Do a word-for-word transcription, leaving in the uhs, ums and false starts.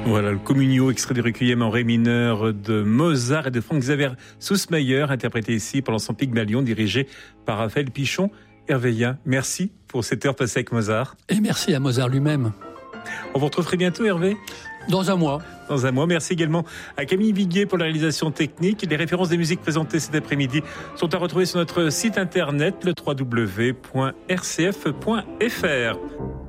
Voilà, le Communio, extrait du Requiem en ré mineur de Mozart et de Frank Xaver Süssmayer, interprété ici par l'ensemble Pygmalion, dirigé par Raphaël Pichon. Hervé Yen, merci pour cette heure passée avec Mozart. Et merci à Mozart lui-même. On vous retrouve très bientôt, Hervé. Dans un mois. Dans un mois. Merci également à Camille Viguier pour la réalisation technique. Les références des musiques présentées cet après-midi sont à retrouver sur notre site internet, le w w w point r c f point f r.